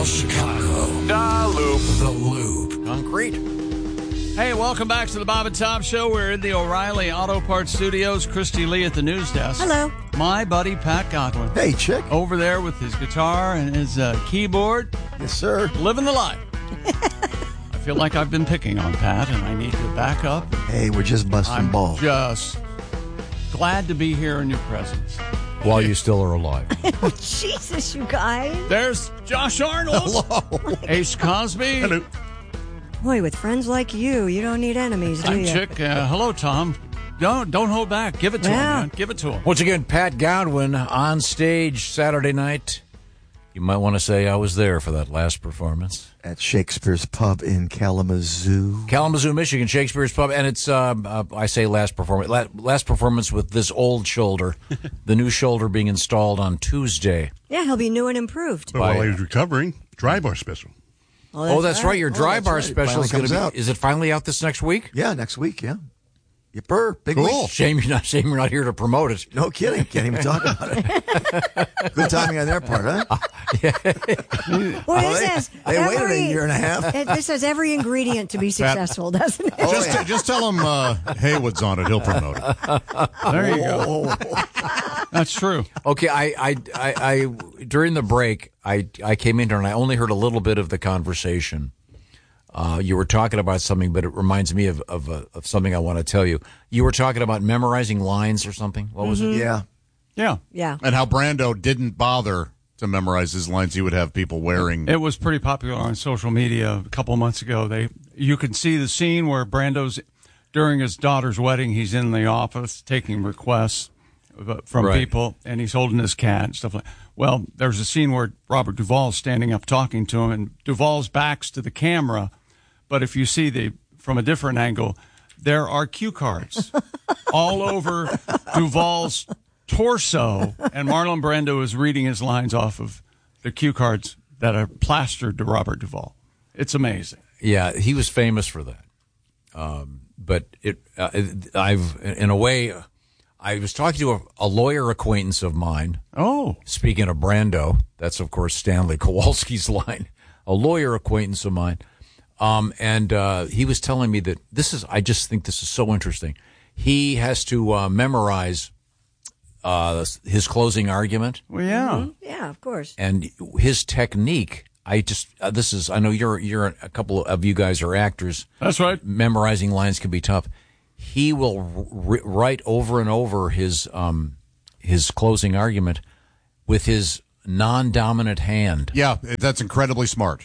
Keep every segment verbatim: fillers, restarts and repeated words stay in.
All Chicago. The Loop. The Loop. Concrete. Hey, welcome back to the Bob and Tom Show. We're in the O'Reilly Auto Parts Studios. Christy Lee at the news desk. Hello. My buddy, Pat Godwin. Hey, chick. Over there with his guitar and his uh, keyboard. Yes, sir. Living the life. I feel like I've been picking on Pat, and I need to back up. Hey, we're just busting I'm balls. just glad to be here in your presence. While you still are alive. Oh, Jesus, you guys. There's Josh Arnold. Hello. Ace Cosby. Hello. Boy, with friends like you, you don't need enemies, do I'm you? Chick. Uh, hello, Tom. Don't, don't hold back. Give it to Yeah. him, man. Give it to him. Once again, Pat Godwin on stage Saturday night. You might want to say I was there for that last performance. At Shakespeare's Pub in Kalamazoo. Kalamazoo, Michigan, Shakespeare's Pub. And it's, uh, uh, I say last performance, la- last performance with this old shoulder. The new shoulder being installed on Tuesday. Yeah, he'll be new and improved. But while he was recovering, dry bar special. Oh, that's right. Your dry that's bar right. It special finally is going to comes be, out. is it finally out this next week? Yeah, next week, yeah. Yipper, big Cool. week. Shame you're not, shame you're not here to promote it. No kidding. Can't even talk about it. Good timing on their part, huh? Well, this they, has they every, waited a year and a half. it- This has every ingredient to be successful, doesn't it? Oh, just, yeah. just tell him uh, Haywood's on it. He'll promote it. There you go. That's true. Okay, I, I, I, I, during the break, I, I came in here and I only heard a little bit of the conversation. Uh, you were talking about something, but it reminds me of of, uh, of something I want to tell you. You were talking about memorizing lines or something. What was it? Yeah. Yeah. Yeah. And how Brando didn't bother to memorize his lines. He would have people wearing. It was pretty popular on social media a couple of months ago. They, you can see the scene where Brando's during his daughter's wedding. He's in the office taking requests from Right. people, and he's holding his cat and stuff like. Well, there's a scene where Robert Duvall's standing up talking to him, and Duvall's back's to the camera. But if you see the from a different angle, there are cue cards all over Duvall's torso, and Marlon Brando is reading his lines off of the cue cards that are plastered to Robert Duvall. It's amazing. Yeah, he was famous for that. Um, but it, uh, it, I've, in a way, I was talking to a, a lawyer acquaintance of mine. Oh, Speaking of Brando, that's of course Stanley Kowalski's line. A lawyer acquaintance of mine. Um, and uh, he was telling me that this is, I just think this is so interesting. He has to uh, memorize uh, his closing argument, well, yeah. Yeah, of course. and his technique. I just, uh, this is, I know you're, you're, a couple of you guys are actors. That's right. Memorizing lines can be tough. He will r- write over and over his, um, his closing argument with his non-dominant hand. Yeah, that's incredibly smart.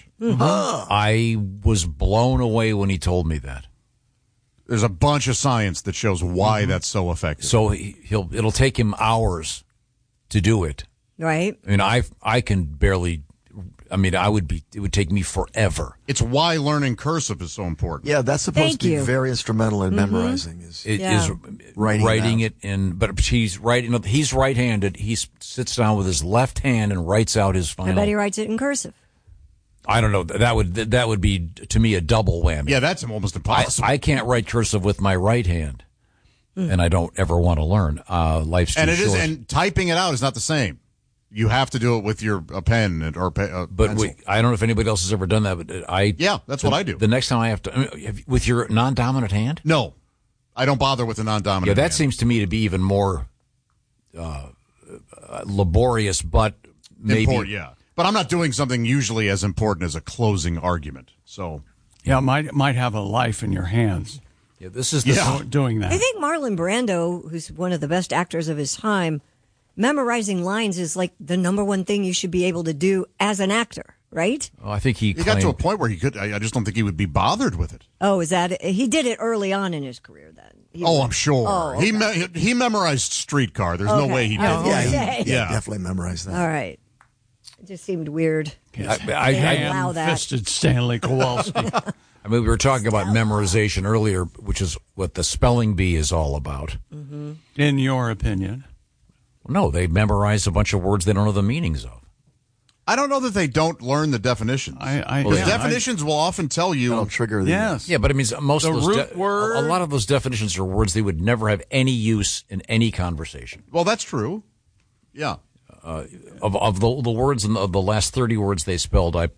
I was blown away when he told me that. There's a bunch of science that shows why that's so effective. So he, he'll it'll take him hours to do it. Right? I mean, I I can barely. I mean, I would be. It would take me forever. It's why learning cursive is so important. Yeah, that's supposed Thank to be you. very instrumental in memorizing. Is It Yeah. is Writing writing, it it in, but he's writing. He's right-handed. He s- sits down with his left hand and writes out his I final. bet he writes it in cursive. I don't know. That would that would be to me a double whammy. Yeah, that's almost I, impossible. I can't write cursive with my right hand, and I don't ever want to learn. Uh, life's too and it is, short. and typing it out is not the same. You have to do it with your a pen and, or pe- uh, But pencil. we, I don't know if anybody else has ever done that. But I Yeah, that's the, what I do. The next time I have to I mean, have, with your non-dominant hand. No, I don't bother with the non-dominant. Yeah, that hand. seems to me to be even more uh, uh, laborious, but maybe important. Yeah, but I'm not doing something usually as important as a closing argument. So Yeah, might might have a life in your hands. Yeah, this is the Yeah. do- doing that. I think Marlon Brando, who's one of the best actors of his time, memorizing lines is like the number one thing you should be able to do as an actor, right? Oh, I think he, he claimed, got to a point where he could. I, I just don't think he would be bothered with it. Oh, is that he did it early on in his career then? He Oh, was- I'm sure. Oh, He okay. me- he memorized Streetcar. There's Okay. no way he I did. was yeah, gonna he, say. yeah, Yeah. definitely memorized that. All right. It just seemed weird. I, I, Can't I, allow that. Ham-fisted Stanley Kowalski. I mean, we were talking about memorization earlier, which is what the spelling bee is all about. In your opinion. No, they memorize a bunch of words they don't know the meanings of. I don't know that they don't learn the definitions. I, I, the yeah, definitions will often tell you. That'll trigger the. I- yes. Yeah, but it means most The of those root de- word? a lot of those definitions are words they would never have any use in any conversation. Well, that's true. Yeah. Of of the the words and of the last thirty words they spelled, I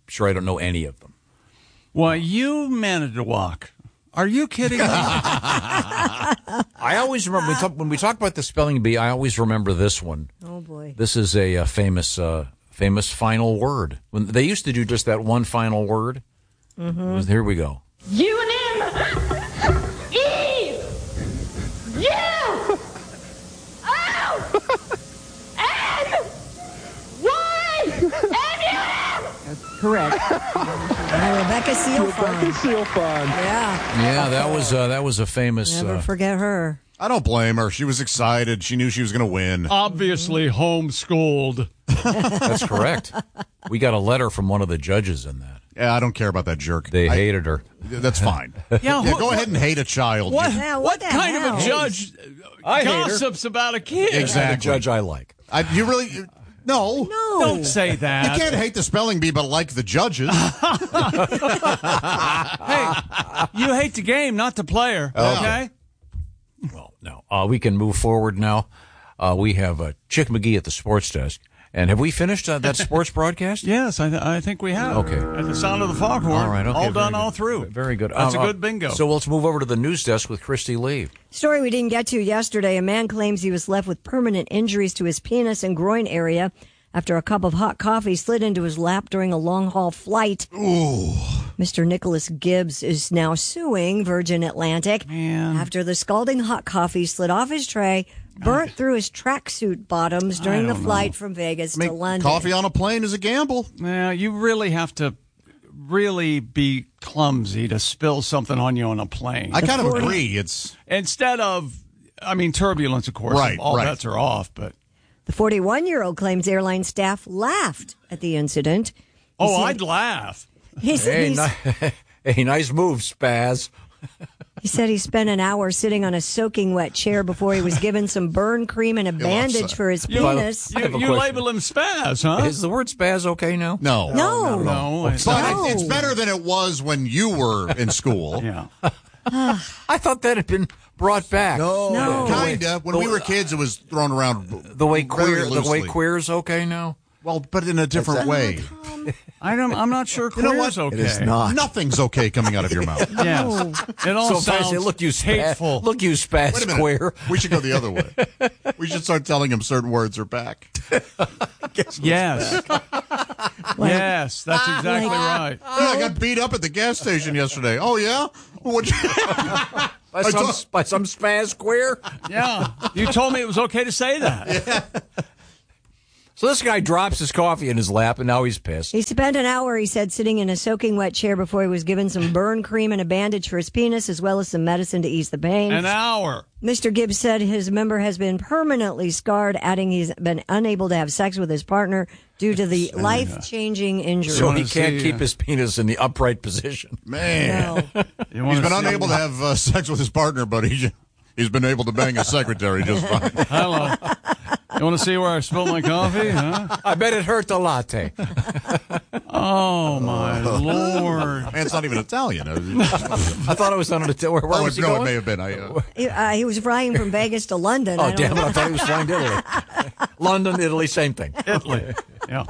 sure I don't know any of them. Well, you managed to walk. Are you kidding me? I always remember when we, talk, when we talk about the spelling bee. I always remember this one. Oh boy! This is a, a famous, uh, famous final word. When they used to do just that one final word. Mm-hmm. Was, here we go. U N E U O N Y N U. That's correct. uh, Rebecca Sealfon. Yeah. Yeah, that was uh, that was a famous. Never Uh, forget her. I don't blame her. She was excited. She knew she was going to win. Obviously homeschooled. that's correct. We got a letter from one of the judges in that. Yeah, I don't care about that jerk. They I- hated her. That's fine. Yeah, Yeah, who- go ahead and hate a child. What, You- Yeah, what, what the kind of hell? a judge I hate her. gossips about a kid? Exactly. The judge I like. I, you really? No. No. Don't say You that. can't hate the spelling bee, but like the judges. Hey, you hate the game, not the player. Okay? Well, no. Uh, we can move forward now. Uh, we have uh, Chick McGee at the sports desk. And have we finished uh, that sports broadcast? Yes, I, th- I think we have. Okay. At the sound of the foghorn. All right. Okay, all very done, good. all through. Very good. That's Uh, a uh, good bingo. So let's move over to the news desk with Christy Lee. Story we didn't get to yesterday. A man claims he was left with permanent injuries to his penis and groin area after a cup of hot coffee slid into his lap during a long-haul flight. Ooh. Mister Nicholas Gibbs is now suing Virgin Atlantic Man. after the scalding hot coffee slid off his tray, burnt through his tracksuit bottoms during the don't flight know. from Vegas Make to London. coffee on a plane is a gamble. Yeah, you really have to really be clumsy to spill something on you on a plane. I kind of forty agree. It's Instead of, I mean, turbulence, of course. Right, all right. bets are off, but. The forty-one-year-old claims airline staff laughed at the incident. He Oh, said- I'd laugh. He said, Hey, he's- ni- hey, nice move, Spaz. he said he spent an hour sitting on a soaking wet chair before he was given some burn cream and a bandage for his penis. I You, have a you question. label him spaz, huh? Is the word spaz okay now? no. No. no. it's- But No. it, it's better than it was when you were in school. Yeah. I thought that had been brought back. No. Kinda. When we were kids, it was thrown around The way very queer, the way loosely. queer's okay now. Well, but in a different way. I don't, I'm not sure know queer's what? okay. It is not. Nothing's okay coming out of your mouth. Yes. It all So if I sounds say, look, you spaz, hateful. look, you spaz Wait a minute. queer. We should go the other way. We should start telling him certain words are back. Yes. yes, that's exactly right. Yeah, I got beat up at the gas station yesterday. Oh, yeah? What you- By some, by some spaz queer. Yeah. You told me it was okay to say that. So this guy drops his coffee in his lap, and now he's pissed. He spent an hour, he said, sitting in a soaking wet chair before he was given some burn cream and a bandage for his penis, as well as some medicine to ease the pain. An hour. Mister Gibbs said his member has been permanently scarred, adding he's been unable to have sex with his partner due to the life-changing injury. So wanna he can't see, keep uh, his penis in the upright position. Man. No. You wanna He's been see- unable to have uh, sex with his partner, but he, he's been able to bang his secretary just fine. Hello. You want to see where I spilled my coffee? Huh? I bet it hurt the latte. Oh, my Lord. Man, it's not even Italian. I thought it was on a where, where Oh, was he no, going? it may have been. I, uh, He, uh, he was flying from Vegas to London. I Oh, don't damn it. know. I thought he was flying to Italy. London, Italy, same thing. Italy. Yeah.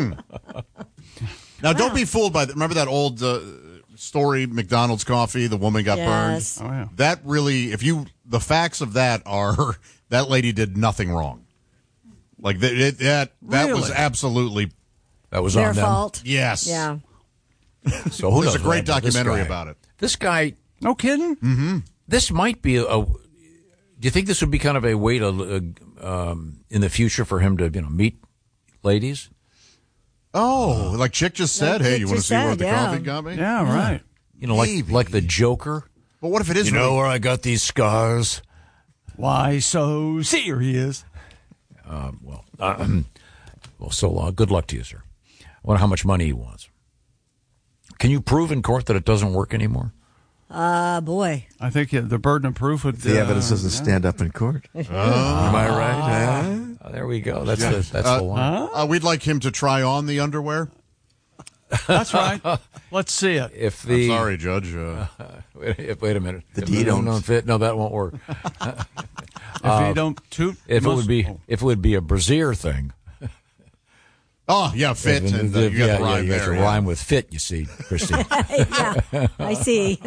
now, don't be fooled by that. Remember that old uh, story, McDonald's coffee, the woman got Yes. burned? Oh, yeah. That really, if you, the facts of that are that lady did nothing wrong. Like that, it, that, that was Really? absolutely, That was Their on them. fault. yes. Yeah. So who There's knows a great what happened to this documentary guy? about it. This guy, No kidding? this might be a, a. Do you think this would be kind of a way to, uh, um, in the future, for him to, you know, meet ladies? Oh, like Chick just said, Like hey, Chick you want to just see where said, the yeah. coffee got me? Yeah, right. You know, like Maybe. like the Joker. But what if it is You know really- where I got these scars? Why so serious? Um, well, uh, well, so uh, good luck to you, sir. I wonder how much money he wants. Can you prove in court that it doesn't work anymore? Uh, boy. I think uh, the burden of proof would. The uh, evidence doesn't stand up in court. Am I right? Uh, there we go. That's the that's the one. Uh, we'd like him to try on the underwear. That's right. Let's see it. If I'm the sorry, Judge. Uh, wait, if- wait a minute, The if D it don't don't. fit, no, that won't work. If you don't toot, If it you would must- be oh. if it would be a brassiere thing, Oh, yeah, fit. And And, the- uh, you got yeah, the yeah, rhyme you got there. to yeah. rhyme with fit, you see, Christy. yeah, I see.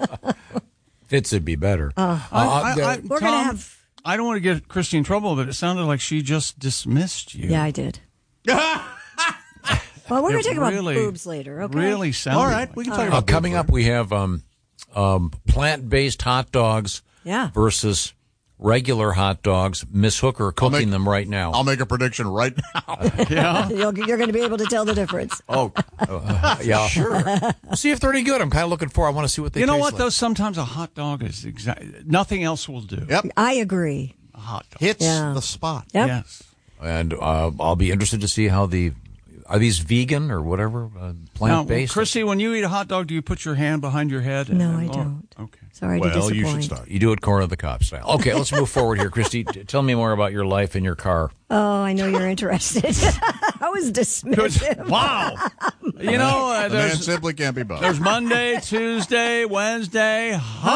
Fits would be better. Uh, I, I, the- I, We're Tom, gonna have- I don't want to get Christy in trouble, but it sounded like she just dismissed you. Yeah, I did. Well, we're going It to talk about really- boobs later, okay? Really sounded All right, like we can it. talk Uh, about coming boobs up, we have um, um, plant-based hot dogs Yeah. versus regular hot dogs. Miss Hooker cooking make- them right now. I'll make a prediction right now. Yeah. You'll, you're going to be able to tell the difference. oh, uh, yeah, sure. We'll see if they're any good. I'm kind of looking for. I want to see what they. You know taste what, like. though? Sometimes a hot dog is exact. Nothing else will do. Yep. I agree. A hot dog. Hits Yeah. the spot. Yep. Yes. And uh, I'll be interested to see how the. Are these vegan or whatever? Uh, Now, plant-based? Chrissy, when you eat a hot dog, do you put your hand behind your head? No, and- I or- don't. Okay. Sorry to Well, you disappoint. should start. You do it corner of the cop style. Okay, let's move forward here, Christy. T- Tell me more about your life in your car. Oh, I know you're interested. I was dismissive. Wow. You know, uh, The man there's, simply can't be bought. there's Monday, Tuesday, Wednesday,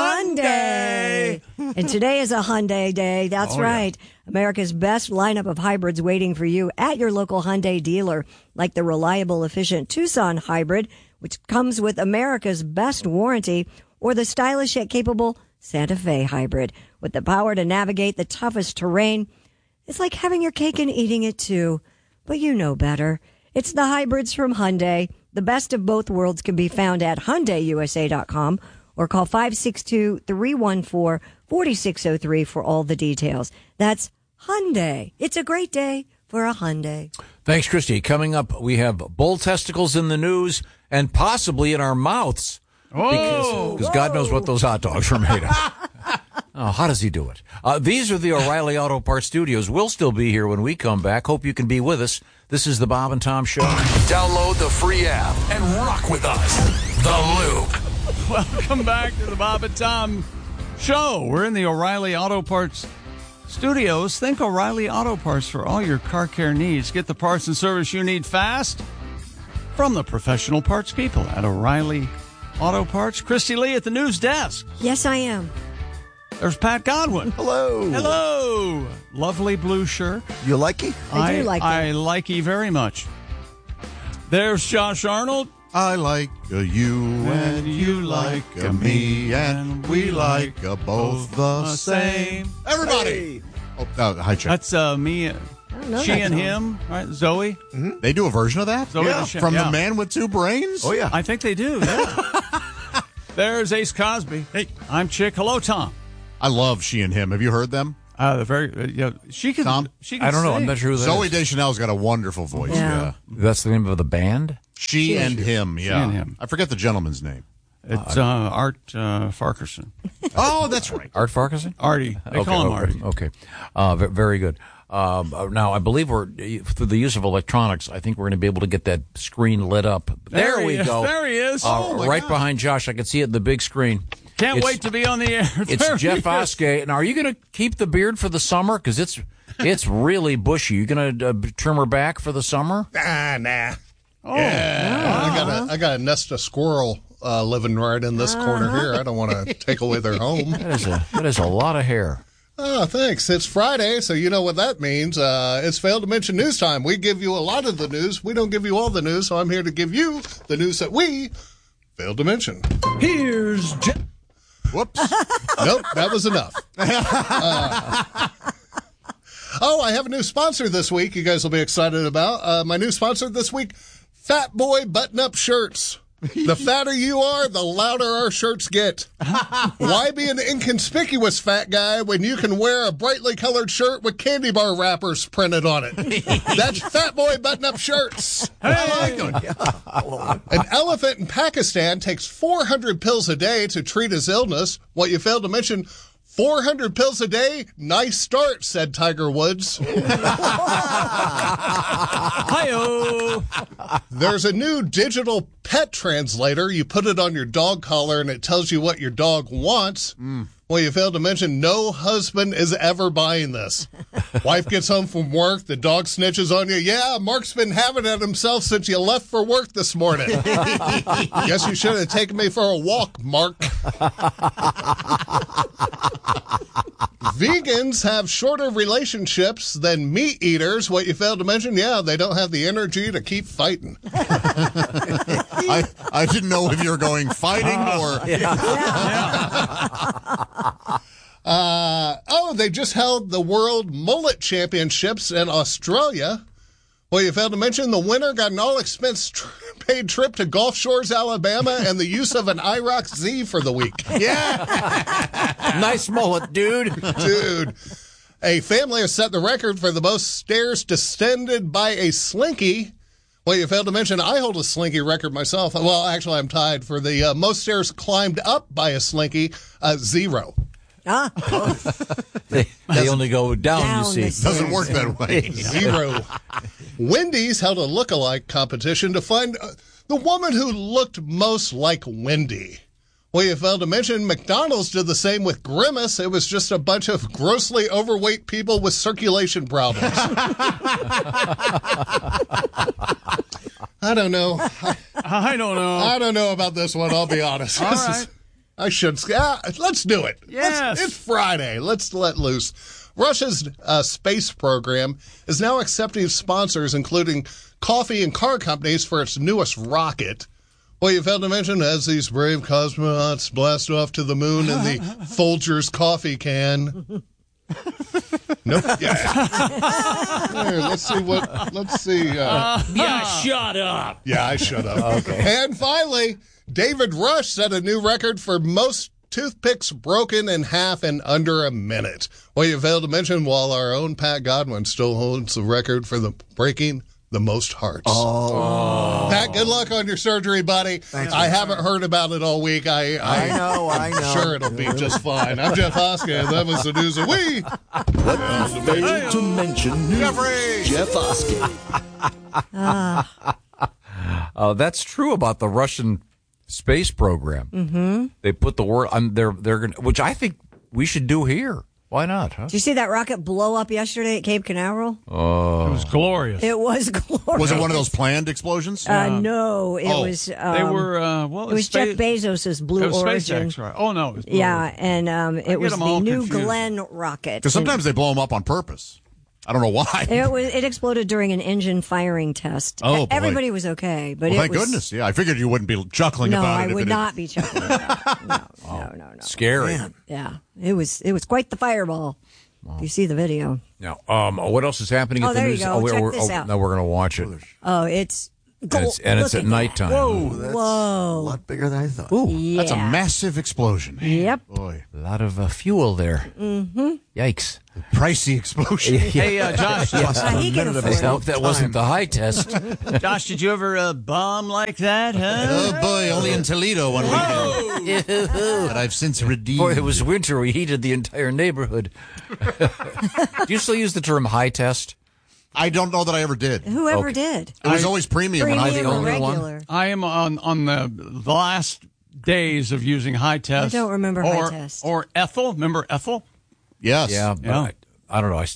Hyundai. Hyundai. And today is a Hyundai day. That's Oh, yeah. right. America's best lineup of hybrids waiting for you at your local Hyundai dealer, like the reliable, efficient Tucson hybrid, which comes with America's best warranty, or the stylish yet capable Santa Fe hybrid, with the power to navigate the toughest terrain. It's like having your cake and eating it too, but you know better. It's the hybrids from Hyundai. The best of both worlds can be found at Hyundai U S A dot com or call five six two, three one four, four six zero three for all the details. That's Hyundai. It's a great day for a Hyundai. Thanks, Christy. Coming up, we have bull testicles in the news and possibly in our mouths. Oh. Because God knows what those hot dogs are made of. Oh, how does he do it? Uh, these are the O'Reilly Auto Parts Studios. We'll still be here when we come back. Hope you can be with us. This is the Bob and Tom Show. Download the free app and rock with us. The Loop. Welcome back to the Bob and Tom Show. We're in the O'Reilly Auto Parts Studios. Think O'Reilly Auto Parts for all your car care needs. Get the parts and service you need fast from the professional parts people at O'Reilly Auto Parts. Christy Lee at the news desk. Yes, I am. There's Pat Godwin. Hello. Hello. Lovely blue shirt. You like it? I do like I it. like you very much. There's Josh Arnold. I like uh, you and you like uh, me, and we like uh, both the same. Everybody! Oh, uh, hi, Chuck. That's uh, me. I don't know She that and song. him, right? Zoe. They do a version of that? Zoe Yeah. the Sh- From yeah. the man with two brains? Oh, yeah. I think they do. Yeah. There's Ace Cosby. Hey, I'm Chick. Hello, Tom. I love She and Him. Have you heard them? Uh, the very uh, yeah. She can. Tom? She can I don't know. I'm sing. not sure who that Zoe is. Deschanel's got a wonderful voice. Yeah. That's the name of the band? She and Him, yeah. and Him. I forget the gentleman's name. It's uh, Art uh, Farquharson. Oh, that's right. Art Farquharson? Artie. They okay, call him okay, Artie. Okay. Uh, ve- very good. Um, uh, now, I believe we're, through the use of electronics, I think we're going to be able to get that screen lit up. There, There we he is. go. There he is. Uh, Oh, my right God. behind Josh. I can see it in the big screen. Can't It's- wait to be on the air. It's There Jeff he is. Oskey. Now, are you going to keep the beard for the summer? Because it's it's really bushy. You going to uh, trim her back for the summer? Ah, nah. Oh, Yeah. I got a I got a nest of squirrel uh, living right in this corner here. I don't want to take away their home. That is a that is a lot of hair. Oh, thanks. It's Friday, so you know what that means. Uh, it's failed to mention news time. We give you a lot of the news. We don't give you all the news, so I'm here to give you the news that we failed to mention. Here's Jeff. Whoops. Nope, that was enough. Uh, oh, I have a new sponsor this week you guys will be excited about. Uh, my new sponsor this week, Fat Boy Button-Up Shirts. The fatter you are, the louder our shirts get. Why be an inconspicuous fat guy when you can wear a brightly colored shirt with candy bar wrappers printed on it? That's Fat Boy Button-Up Shirts. I like it. An elephant in Pakistan takes four hundred pills a day to treat his illness. What you failed to mention, four hundred pills a day? Nice start, said Tiger Woods. Hi-oh. There's a new digital pet translator. You put it on your dog collar and it tells you what your dog wants. Mm. Well, you failed to mention no husband is ever buying this. Wife gets home from work, the dog snitches on you. Yeah, Mark's been having it himself since you left for work this morning. Guess you should have taken me for a walk, Mark. Vegans have shorter relationships than meat eaters. What you failed to mention, yeah, they don't have the energy to keep fighting. I, I didn't know if you were going fighting or. Uh, oh, they just held the World Mullet Championships in Australia. Well, you failed to mention the winner got an all-expense tr- paid trip to Gulf Shores, Alabama, and the use of an I ROC Z for the week. Yeah. Nice mullet, dude. Dude. A family has set the record for the most stairs descended by a slinky. Well, you failed to mention I hold a slinky record myself. Well, actually, I'm tied for the uh, most stairs climbed up by a slinky, uh, zero. Ah, They, they only go down, Down you the see. Doesn't work that way. Zero. Wendy's held a look-alike competition to find uh, the woman who looked most like Wendy. Well, you failed to mention McDonald's did the same with Grimace. It was just a bunch of grossly overweight people with circulation problems. I don't know. I, I don't know. I don't know about this one, I'll be honest. All This right. is- I should. Ah, let's do it. Yes. Let's, it's Friday. Let's let loose. Russia's uh, space program is now accepting sponsors, including coffee and car companies, for its newest rocket. Well, you failed to mention, as these brave cosmonauts blast off to the moon in the Folgers coffee can. Nope. Yeah. Here, let's see what. Let's see. Uh, Yeah, shut up. yeah, I shut up. Okay. And finally, David Rush set a new record for most toothpicks broken in half in under a minute. Well, you failed to mention, while our own Pat Godwin still holds the record for the breaking the most hearts. Oh, Pat, good luck on your surgery, buddy. Thanks, I man. haven't heard about it all week. I, I, I know, I I'm know. sure it'll be just fine. I'm Jeff Hoskins. That was the news of we. failed to mention news. Jeffrey! Jeff Oskey. Uh, that's true about the Russian space program. Mm-hmm. They put the word on. They're they're gonna, which I think we should do here. Why not? Huh? did you see that rocket blow up yesterday at Cape Canaveral? It was glorious. It was glorious. Was it one of those planned explosions? Uh, no, it Oh, was. Um, they were, uh, well, It was spa- Jeff Bezos' Blue It was Origin. SpaceX, right? Oh, no. It was Blue Yeah, Origin. and um, it get was them the all New confused. Glenn rocket. Because sometimes they blow them up on purpose. I don't know why. It was. It exploded during an engine firing test. Oh, boy. Everybody was okay, but Well, it thank was, goodness. Yeah, I figured you wouldn't be chuckling No, about it. I if would it not be chuckling. About it. No, no, no, no. Scary. Yeah, it was. It was quite the fireball. You see the video? Now, um, what else is happening Oh, at the there you news? go. Oh, we're, Check we're, this oh, out. no, we're going to watch it. Oh, it's. And it's, and it's at nighttime. Whoa, That's whoa. a lot bigger than I thought. Ooh, Yeah. That's a massive explosion. Yep. Boy, a lot of uh, fuel there. Mm-hmm. Yikes. pricey explosion. Hey, uh, Josh, Uh, he can minute of afford I it. hope that wasn't the high test. Josh, did you ever uh, bomb like that, huh? Oh, boy, only in Toledo one weekend. But I've since redeemed. Boy, it was winter. We heated the entire neighborhood. Do you still use the term high test? I don't know that I ever did. It Whoever Okay. did. was always premium when I Premium the or only one? regular. I am on, on the, the last days of using high test. I don't remember or, high test. Or Ethel. Remember Ethel? Yes. Yeah, but Yeah. I, I don't know. I, s-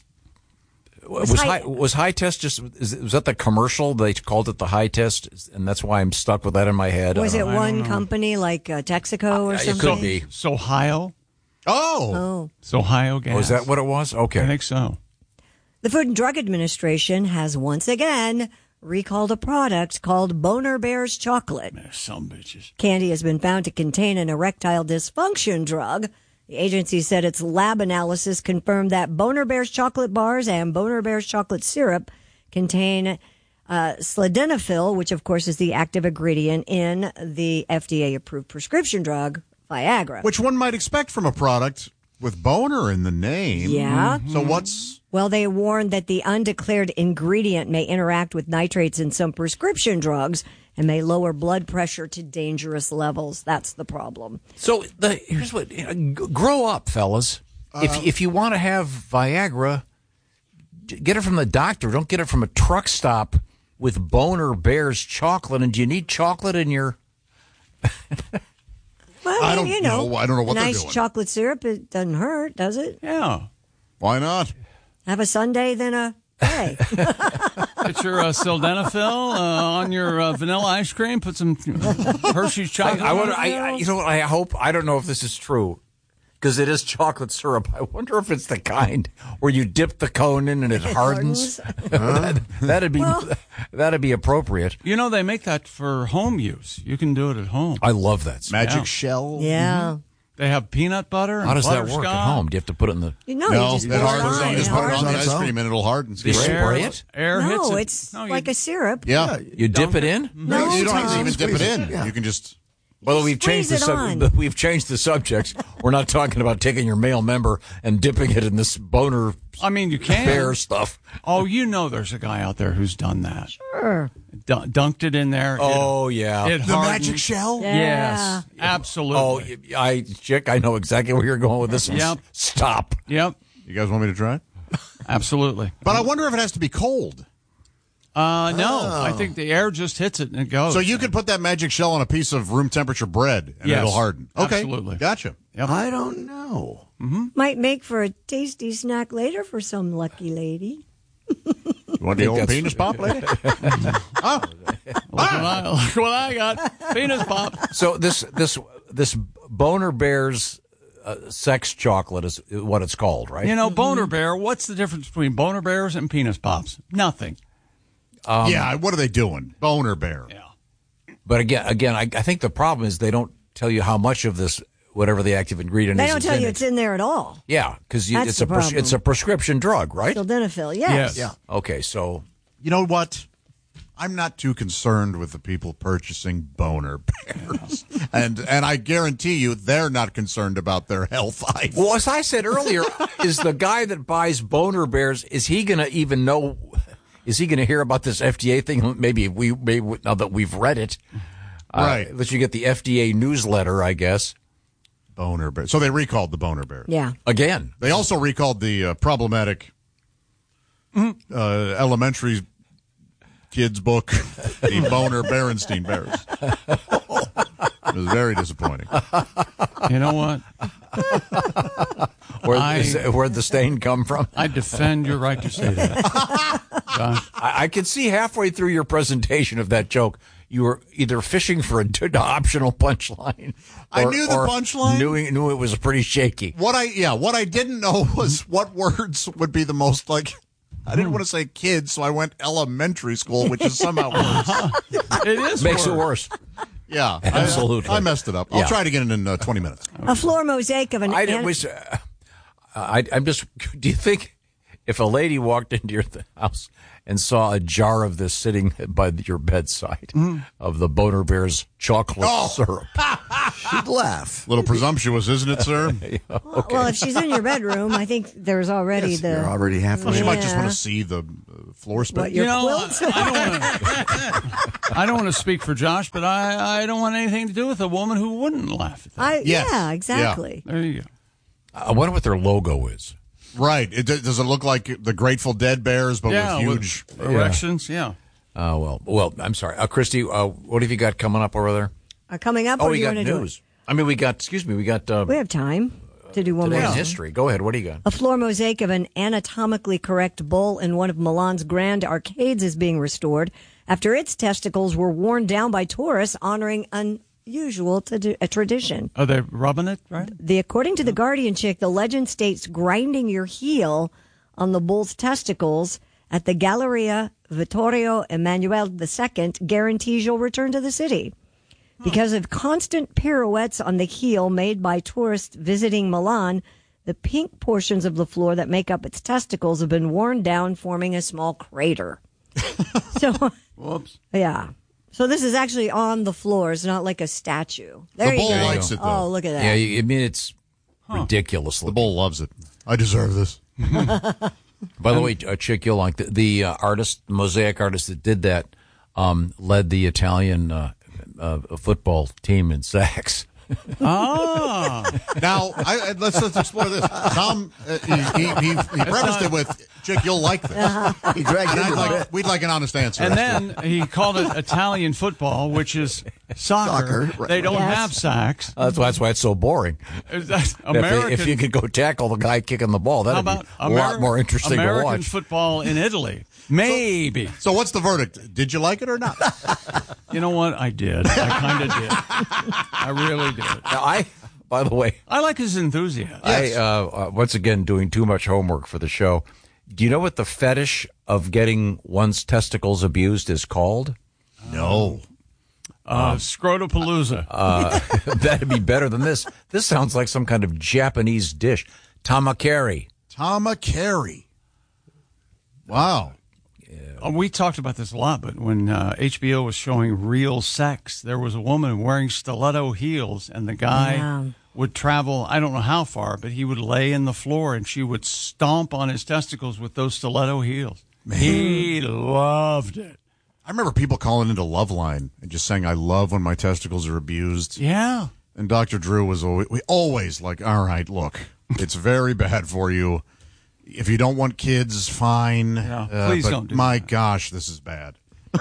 was, high- high, was high test just is, was that the commercial? They called it the high test, and that's why I'm stuck with that in my head. Was I it don't know. one company like uh, Texaco or Uh, it something? could be. Sohio. Oh. Oh. Sohio gas. Oh, is that what it was? Okay. I think so. The Food and Drug Administration has once again recalled a product called Boner Bears chocolate. Some bitches. Candy has been found to contain an erectile dysfunction drug. The agency said its lab analysis confirmed that Boner Bears chocolate bars and Boner Bears chocolate syrup contain uh, sildenafil, which of course is the active ingredient in the F D A-approved prescription drug Viagra. Which one might expect from a product with boner in the name. Yeah. So what's... Well, they warned that the undeclared ingredient may interact with nitrates in some prescription drugs and may lower blood pressure to dangerous levels. That's the problem. So the, here's what: you know, g- grow up, fellas. if if you want to have Viagra, g- get it from the doctor. Don't get it from a truck stop with Boner Bears chocolate. And do you need chocolate in your? Well, I mean, don't you know, know. I don't know what they're nice doing. chocolate syrup. It doesn't hurt, does it? Yeah. Why not? Have a Sunday, then a day. Get your uh, sildenafil uh, on your uh, vanilla ice cream. Put some Hershey's chocolate. I, I wonder. on I, it. I, you know what? I hope. I don't know if this is true, because it is chocolate syrup. I wonder if it's the kind where you dip the cone in and it, It hardens. hardens. that, that'd be Well- that'd be appropriate. You know, they make that for home use. You can do it at home. I love that. stuff. Magic Yeah. shell. Yeah. They have peanut butter. How and does that work at butterscotch. home? Do you have to put it in the? You know, No, you just it pour it hardens. on. You just It put it on hardens. the ice on cream and it'll harden. You spray Air, it? air hits No, it. it's No, you- like a syrup. Yeah. You dip it in? No, you don't have to Tom. even dip it in. Yeah. You can just. Well, we've changed the Squeeze it sub- on. we've changed the subject. We're not talking about taking your male member and dipping it in this boner I mean, you can. bear stuff. Oh, you know, there's a guy out there who's done that. Sure. Dun- dunked it in there. Oh It, yeah. it The hardened. magic shell? Yeah. Yes, absolutely. Oh, y- I chick. I know exactly where you're going with this. one. Yep. Stop. Yep, You guys want me to try? absolutely. But I wonder if it has to be cold. Uh, no, I think the air just hits it and it goes. So you could put that magic shell on a piece of room temperature bread and Yes, it'll harden. Okay. absolutely. Gotcha. Yep. I don't know. Might make for a tasty snack later for some lucky lady. You want the think old that's- penis pop, lady? oh. Look, what I, look what I got. Penis pop. So this this this boner bears uh, sex chocolate is what it's called, right? You know, boner bear, what's the difference between boner bears and penis pops? Nothing. yeah, what are they doing? Boner bear. Yeah. But again, again, I, I think the problem is they don't tell you how much of this, whatever the active ingredient They is. don't is tell in you it. it's in there at all. Yeah, because That's it's the a pres- problem. it's a prescription drug, right? Sildenafil, Yes. yes. Yeah. Okay, so You know what? I'm not too concerned with the people purchasing boner bears. and and I guarantee you they're not concerned about their health either. well, as I said earlier, is the guy that buys boner bears, is he going to even know? Is he going to hear about this F D A thing? Maybe we maybe now that we've read it, Right. Uh, that you get the F D A newsletter, I guess. Boner bear. So they recalled the boner bear. Yeah. Again, They also recalled the uh, problematic uh, elementary kids book, the Boner Berenstein Bears. It was very disappointing. You know what? where I- is- where'd the stain come from? I defend your right to say that. Josh, I, I could see halfway through your presentation of that joke, you were either fishing for an optional punchline. I or- knew the or punchline. Knew, knew it was pretty shaky. What I yeah, what I didn't know was what words would be the most like. I didn't want to say kids, so I went elementary school, which is somehow worse. it is Makes it worse. worse. Yeah, I- Absolutely. I, messed it up. I'll Yeah. try it again in uh, twenty minutes. A floor mosaic of an I an- was. Uh, I, I'm just. Do you think if a lady walked into your th- house and saw a jar of this sitting by your bedside of the Boner Bears chocolate Oh. syrup? She'd laugh. A little presumptuous, isn't it, sir? Well, well, if she's in your bedroom, I think there's already Yes, the you're already halfway. She Yeah. might just want to see the uh, floor what space. your You know, quilts. I don't want to. I don't want to speak for Josh, but I, I don't want anything to do with a woman who wouldn't laugh at that. I, Yes. Yeah, exactly. There you go. I wonder what their logo is. Right. It, does it look like the Grateful Dead Bears, but yeah, with huge? with erections. Yeah. Uh, well, well, I'm sorry, uh, Christy. Uh, what have you got coming up over there? Uh, coming up, Oh, or we do you got want to do news. I mean, we got. Excuse me, we got uh, it? We have time to do one today's more. history. Go ahead. What do you got? A floor mosaic of an anatomically correct bull in one of Milan's grand arcades is being restored after its testicles were worn down by tourists honoring unusual to do, a tradition. Are they rubbing it, right? The according to the Guardian chick, the legend states grinding your heel on the bull's testicles at the Galleria Vittorio Emanuele the Second guarantees you'll return to the city. Because of constant pirouettes on the heel made by tourists visiting Milan, the pink portions of the floor that make up its testicles have been worn down, forming a small crater. So, Whoops. yeah. So this is actually on the floor. It's not like a statue. There The you bull go. likes it, though. Oh, look at that. Yeah, you- I mean it's ridiculous. The looking. bull loves it. I deserve this. By the way, uh, Chick, you'll like the, the uh, artist, mosaic artist that did that, um, led the Italian uh, uh, football team in sacks. Ah. Now, I, I- let's let's explore this. Tom, uh, he, he, he, he prefaced it with, "Chick, you'll like this." He dragged And into I'd the like, bed. we'd like an honest answer. And then he called it Italian football, which is soccer. Soccer, right. They don't Yes. have sacks. Uh, that's why that's why it's so boring. That's If, they- American. if you could go tackle the guy kicking the ball, How that'd about be a lot Ameri- more interesting American to watch. football in Italy? Maybe. So what's the verdict? Did you like it or not? You know what? I did. I kind of did. I really did. Now, I, by the way, I like his enthusiasm. I, uh, uh, once again, doing too much homework for the show. Do you know what the fetish of getting one's testicles abused is called? No. Uh, Scrotopalooza. Uh, that'd be better than this. This sounds like some kind of Japanese dish. Tamakeri. Tamakeri. Wow. Uh, we talked about this a lot, but when uh, H B O was showing Real Sex, there was a woman wearing stiletto heels, and the guy Yeah. would travel, I don't know how far, but he would lay in the floor, and she would stomp on his testicles with those stiletto heels. Man. He loved it. I remember people calling into Loveline and just saying, I love when my testicles are abused. Yeah. And Doctor Drew was always, we always like, all right, look, it's very bad for you. If you don't want kids, fine. Yeah, Uh, please but don't do my that. gosh, this is bad.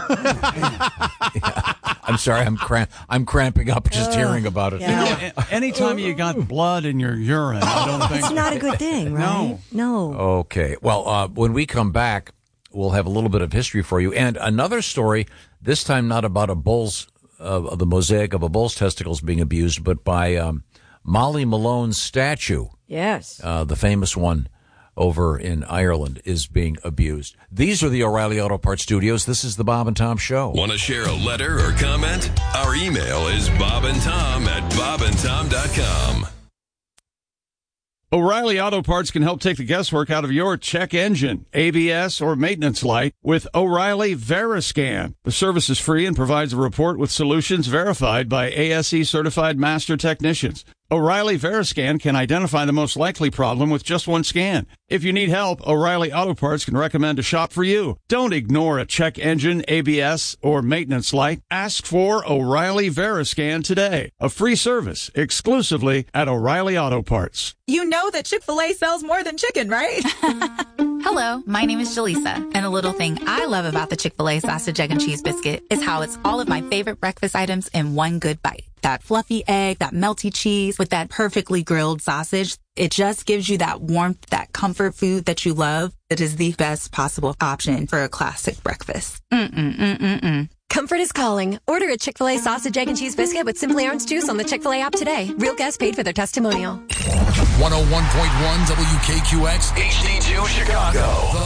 I'm sorry, I'm cramp- I'm cramping up just hearing about it. Yeah. A- Anytime you got blood in your urine, I don't think It's not a good thing, right? No. No. Okay. Well, uh, when we come back, we'll have a little bit of history for you and another story. This time, not about a bull's, uh, the mosaic of a bull's testicles being abused, but by um, Molly Malone's statue. Yes. Uh, the famous one over in Ireland is being abused. These are the O'Reilly Auto Parts Studios. This is the Bob and Tom Show. Want to share a letter or comment? Our email is bobandtom at bobandtom dot com. O'Reilly Auto Parts can help take the guesswork out of your check engine, A B S, or maintenance light with O'Reilly Veriscan. The service is free and provides a report with solutions verified by A S E certified master technicians. O'Reilly Veriscan can identify the most likely problem with just one scan. If you need help, O'Reilly Auto Parts can recommend a shop for you. Don't ignore a check engine, A B S, or maintenance light. Ask for O'Reilly Veriscan today. A free service exclusively at O'Reilly Auto Parts. You know that Chick-fil-A sells more than chicken, right? Hello, my name is Jaleesa, and a little thing I love about the Chick-fil-A sausage, egg, and cheese biscuit is how it's all of my favorite breakfast items in one good bite. That fluffy egg, that melty cheese with that perfectly grilled sausage. It just gives you that warmth, that comfort food that you love. It is the best possible option for a classic breakfast. Mm-mm-mm-mm-mm. Comfort is calling. Order a Chick-fil-A sausage, egg, and cheese biscuit with Simply Orange Juice on the Chick-fil-A app today. Real guests paid for their testimonial. one oh one point one W K Q X H D two Chicago.